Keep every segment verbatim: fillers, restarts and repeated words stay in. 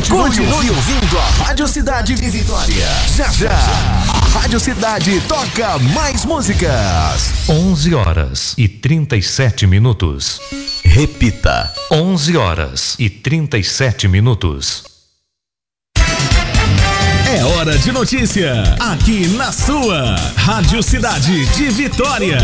Continue ouvindo a Rádio Cidade de Vitória. Já, já, a Rádio Cidade toca mais músicas. onze horas e trinta e sete minutos. Repita. onze horas e trinta e sete minutos. É hora de notícia, aqui na sua Rádio Cidade de Vitória.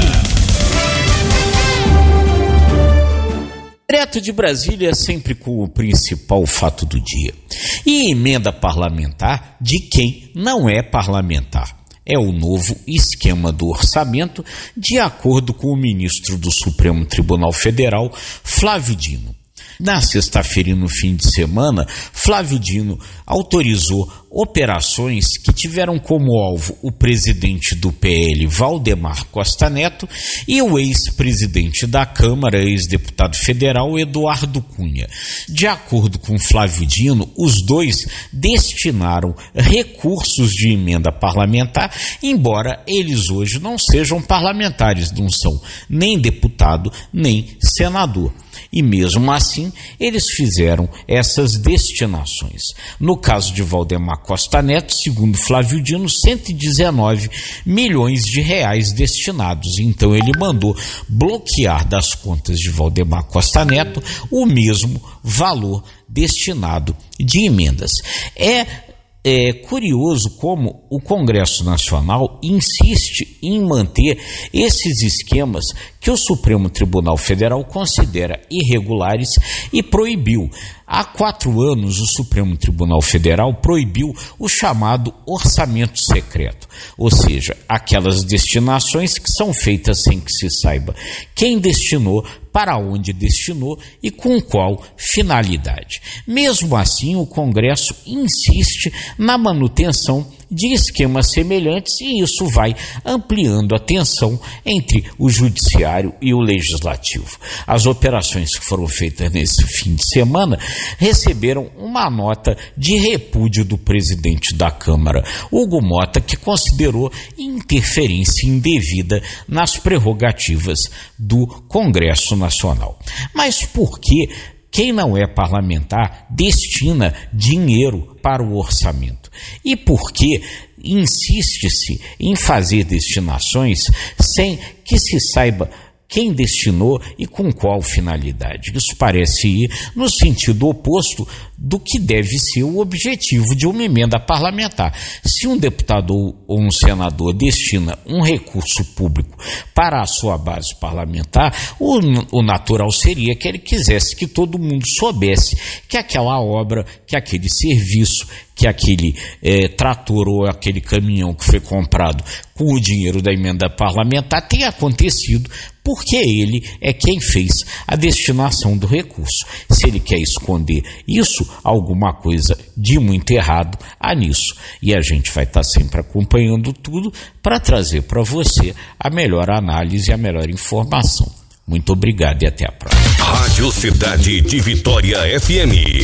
Direto de Brasília, sempre com o principal fato do dia. E emenda parlamentar de quem não é parlamentar. É o novo esquema do orçamento, de acordo com o ministro do Supremo Tribunal Federal, Flávio Dino. Na sexta-feira e no fim de semana, Flávio Dino autorizou operações que tiveram como alvo o presidente do P L, Valdemar Costa Neto, e o ex-presidente da Câmara, ex-deputado federal, Eduardo Cunha. De acordo com Flávio Dino, os dois destinaram recursos de emenda parlamentar, embora eles hoje não sejam parlamentares, não são nem deputado, nem senador. E mesmo assim, eles fizeram essas destinações. No caso de Valdemar Costa Neto, segundo Flávio Dino, cento e dezenove milhões de reais destinados. Então ele mandou bloquear das contas de Valdemar Costa Neto o mesmo valor destinado de emendas. É É curioso como o Congresso Nacional insiste em manter esses esquemas que o Supremo Tribunal Federal considera irregulares e proibiu. Há quatro anos, o Supremo Tribunal Federal proibiu o chamado orçamento secreto, ou seja, aquelas destinações que são feitas sem que se saiba quem destinou, para onde destinou e com qual finalidade. Mesmo assim, o Congresso insiste na manutenção de esquemas semelhantes e isso vai ampliando a tensão entre o judiciário e o legislativo. As operações que foram feitas nesse fim de semana receberam uma nota de repúdio do presidente da Câmara, Hugo Mota, que considerou interferência indevida nas prerrogativas do Congresso Nacional. Mas por que quem não é parlamentar destina dinheiro para o orçamento? E por que insiste-se em fazer destinações sem que se saiba quem destinou e com qual finalidade? Isso parece ir no sentido oposto do que deve ser o objetivo de uma emenda parlamentar. Se um deputado ou um senador destina um recurso público para a sua base parlamentar, o, o natural seria que ele quisesse que todo mundo soubesse que aquela obra, que aquele serviço, que aquele eh, trator ou aquele caminhão que foi comprado com o dinheiro da emenda parlamentar tenha acontecido porque ele é quem fez a destinação do recurso. Se ele quer esconder isso, alguma coisa de muito errado há nisso. E a gente vai estar sempre acompanhando tudo para trazer para você a melhor análise e a melhor informação. Muito obrigado e até a próxima. Rádio Cidade de Vitória F M.